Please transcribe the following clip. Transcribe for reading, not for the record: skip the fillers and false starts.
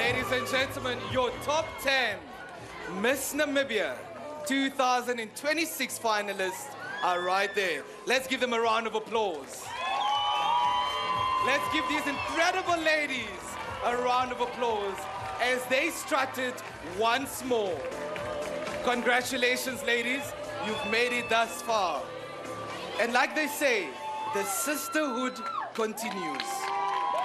Ladies and gentlemen, your top 10 Miss Namibia 2026 finalists are right there. Let's give them a round of applause. Let's give these incredible ladies a round of applause as they strutted once more. Congratulations, ladies. You've made it thus far. And like they say, the sisterhood continues.